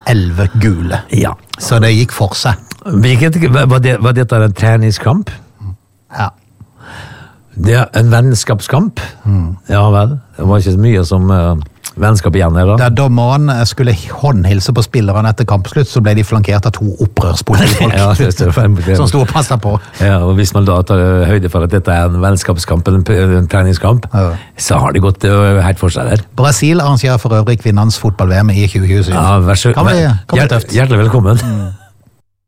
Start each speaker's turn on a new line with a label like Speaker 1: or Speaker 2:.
Speaker 1: 11 gule.
Speaker 2: Ja.
Speaker 1: Så det gikk for seg.
Speaker 2: Var dette en treningskamp?
Speaker 1: Ja.
Speaker 2: Det er en vennskapskamp. Ja vel. Det var ikke så mye som vennskap igjen her da.
Speaker 1: Da dommeren skulle håndhilse på spillerne etter kampslutt, så ble de flankert av 2 opprørspolitifolk.
Speaker 2: Ja, det
Speaker 1: som stod og passet på.
Speaker 2: Ja, og hvis man da tar høyde for at dette er en vennskapskamp eller en treningskamp, så har det gått helt for seg der.
Speaker 1: Brasil arrangerer for øvrig kvinnens fotball-VM i 2027.
Speaker 2: Ja, vær så
Speaker 1: Kan bli tøft.
Speaker 2: Hjertelig velkommen.